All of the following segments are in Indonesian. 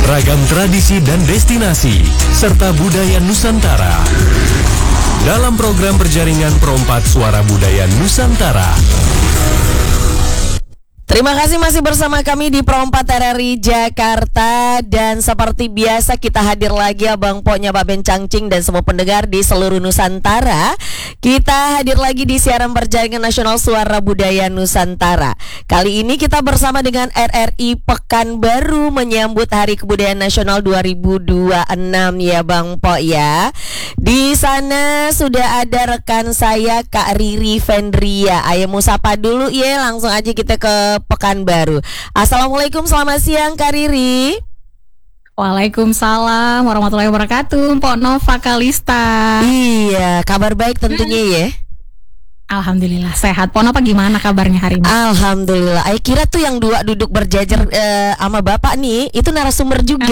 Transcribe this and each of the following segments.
Ragam tradisi dan destinasi, serta budaya Nusantara. Dalam program berjaringan Perompak Suara Budaya Nusantara. Terima kasih masih bersama kami di Perompak RRI Jakarta. Dan seperti biasa kita hadir lagi Abang Poknya Pak Ben Cangcing dan semua pendengar di seluruh Nusantara. Kita hadir lagi di siaran berjaringan nasional Suara Budaya Nusantara. Kali ini kita bersama dengan RRI Pekanbaru menyambut Hari Kebudayaan Nasional 2026 ya Bang Pok ya. Di sana sudah ada rekan saya Kak Riri Fendria. Ayo musapa dulu ya, langsung aja kita ke Pekanbaru. Assalamualaikum, selamat siang Kak Riri. Waalaikumsalam warahmatullahi wabarakatuh, Mpok Nova Kalista. Iya, kabar baik tentunya ya. Alhamdulillah sehat. Mpok Nova gimana kabarnya hari ini? Alhamdulillah. Ayo kira tuh yang dua duduk berjajar sama bapak nih, itu narasumber juga.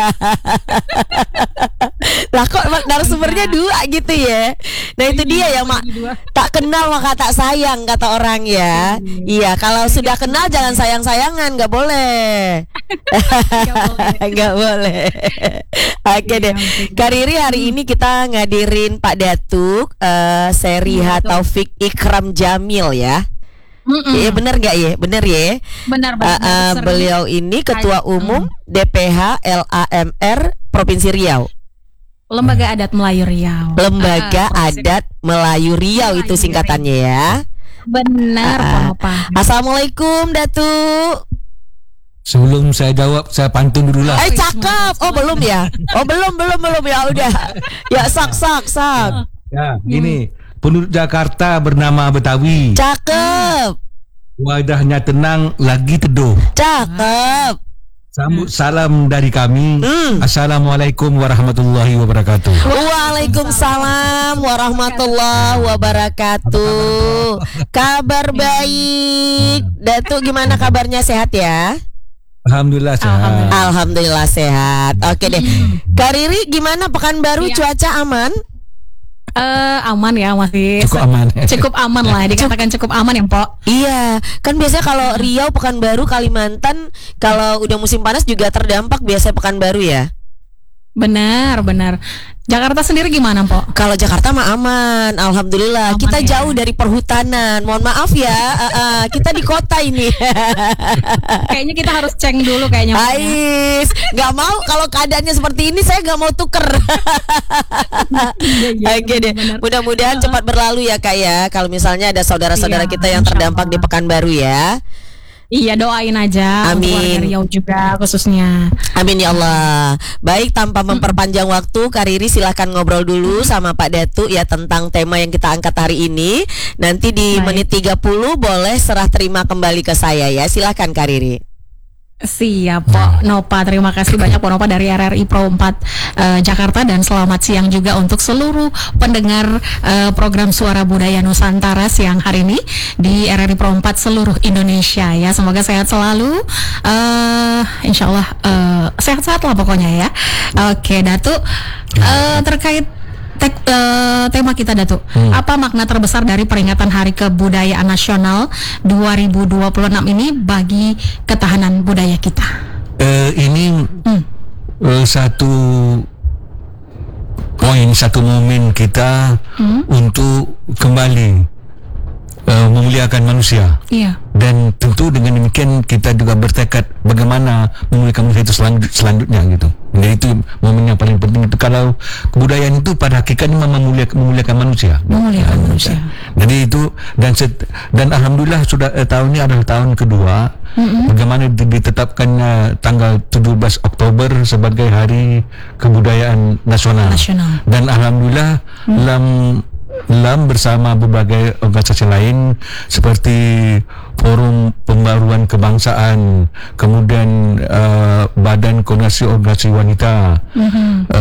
Lah kok narasumbernya dua gitu ya. Nah itu dia ya mak. Tak kenal maka tak sayang kata orang ya. Iya, kalau sudah kenal jangan sayang-sayangan, nggak boleh. Nggak boleh. Oke deh. Kak Riri, hari ini kita ngadirin Pak Datuk Seriha Taufik Ikram Jamil ya. Iya benar nggak ya? Benar ya. Benar. Beliau ini Ketua Umum DPH LAMR Provinsi Riau. Lembaga Adat Melayu Riau. Lembaga Adat Melayu Riau itu singkatannya ya. Benar, Pak. Assalamualaikum Datuk. Sebelum saya jawab, saya pantun dulu lah. Cakep. Oh belum ya? Oh belum ya udah. Ya sak. Ya, gini. Penduduk Jakarta bernama Betawi. Cakep. Wadahnya tenang, lagi teduh. Cakep. Sambut salam dari kami. Assalamualaikum warahmatullahi wabarakatuh. Waalaikumsalam warahmatullahi wabarakatuh. Kabar baik. Datuk gimana kabarnya, sehat ya? Alhamdulillah sehat. Alhamdulillah sehat. Oke deh. Kak Riri gimana Pekanbaru, cuaca aman? Aman ya, masih Cukup aman. Cukup aman lah, dikatakan cukup aman ya, Mpok. Iya, kan biasanya kalau Riau, Pekanbaru, Kalimantan kalau udah musim panas juga terdampak biasanya Pekanbaru ya. Benar. Jakarta sendiri gimana, Mpok? Kalau Jakarta mah aman, alhamdulillah. Aman kita ya? jauh dari perhutanan. Mohon maaf ya, kita di kota ini. Kayaknya kita harus ceng dulu kayaknya. Ais, nggak mau kalau keadaannya seperti ini, saya nggak mau tuker. Oke deh, mudah-mudahan cepat berlalu ya Kak ya. Kalau misalnya ada saudara-saudara kita yang terdampak di Pekanbaru ya. Iya, doain aja. Amin. Untuk warga Riau juga khususnya. Amin ya Allah. Baik, tanpa memperpanjang waktu, Kak Riri silahkan ngobrol dulu sama Pak Datuk ya tentang tema yang kita angkat hari ini. Nanti di menit 30 boleh serah terima kembali ke saya ya. Silahkan Kak Riri. Siap, Pok Nova. Terima kasih banyak Pok Nova dari RRI Pro 4 Jakarta, dan selamat siang juga untuk seluruh pendengar program Suara Budaya Nusantara siang hari ini di RRI Pro 4 seluruh Indonesia ya. Semoga sehat selalu. Insya Allah sehat-sehat lah pokoknya ya. Oke, Datuk, terkait tema kita Datuk, apa makna terbesar dari peringatan Hari Kebudayaan Nasional 2026 ini bagi ketahanan budaya kita? Ini satu poin, satu momen kita untuk kembali memuliakan manusia. Iya. Dan tentu dengan demikian kita juga bertekad bagaimana memuliakan manusia itu selanjutnya gitu. Jadi itu momen yang paling penting itu. Kalau kebudayaan itu pada hakikatnya memuliakan manusia. Memuliakan manusia. Jadi itu dan alhamdulillah sudah tahun ini adalah tahun kedua bagaimana ditetapkannya tanggal 17 Oktober sebagai Hari Kebudayaan Nasional. Dan alhamdulillah LAM bersama berbagai organisasi lain seperti Forum Pembaruan Kebangsaan, kemudian Badan Koordinasi Organisasi Wanita,